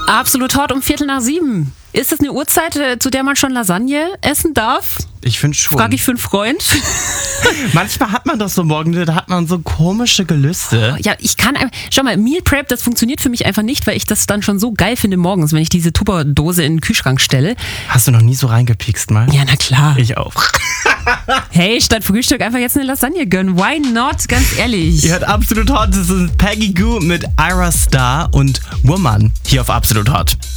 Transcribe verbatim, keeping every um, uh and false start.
Absolut hot um Viertel nach sieben. Ist das eine Uhrzeit, zu der man schon Lasagne essen darf? Ich finde schon. Frage ich für einen Freund. Manchmal hat man das so morgens, da hat man so komische Gelüste. Ja, ich kann einfach, schau mal, Meal Prep, das funktioniert für mich einfach nicht, weil ich das dann schon so geil finde morgens, wenn ich diese Tupperdose in den Kühlschrank stelle. Hast du noch nie so reingepikst mal? Ja, na klar. Ich auch. Hey, statt Frühstück einfach jetzt eine Lasagne gönnen. Why not? Ganz ehrlich. Ihr hört Absolut Hot, das ist Peggy Gou mit Ira Star und Woman hier auf Absolut Hot.